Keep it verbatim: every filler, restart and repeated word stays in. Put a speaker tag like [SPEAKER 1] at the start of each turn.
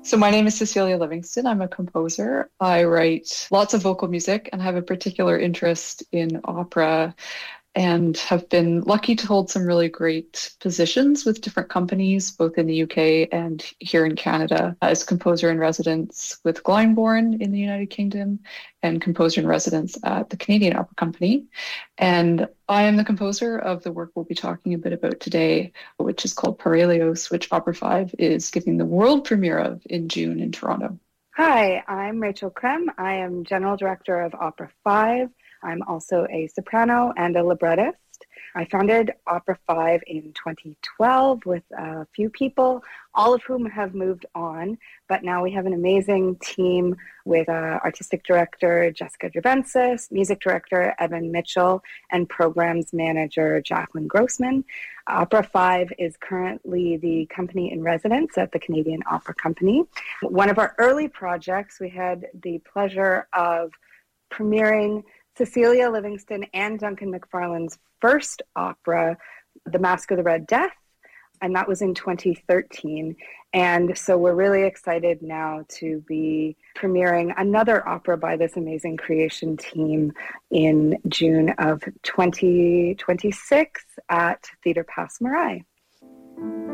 [SPEAKER 1] So my name is Cecilia Livingston. I'm a composer. I write lots of vocal music and have a particular interest in opera and have been lucky to hold some really great positions with different companies, both in the U K and here in Canada, as composer in residence with Glyndebourne in the United Kingdom and composer in residence at the Canadian Opera Company. And I am the composer of the work we'll be talking a bit about today, which is called Parelios, which Opera five is giving the world premiere of in June in Toronto.
[SPEAKER 2] Hi, I'm Rachel Krem. I am General Director of Opera five. I'm also a soprano and a librettist. I founded Opera five in twenty twelve with a few people, all of whom have moved on. But now we have an amazing team with uh, artistic director Jessica Dravensis, music director Evan Mitchell, and programs manager Jacqueline Grossman. Opera five is currently the company in residence at the Canadian Opera Company. One of our early projects, we had the pleasure of premiering Cecilia Livingston and Duncan McFarlane's first opera, The Masque of the Red Death, and that was in twenty thirteen. And so we're really excited now to be premiering another opera by this amazing creation team in June of twenty twenty-six at Theatre Passe Muraille.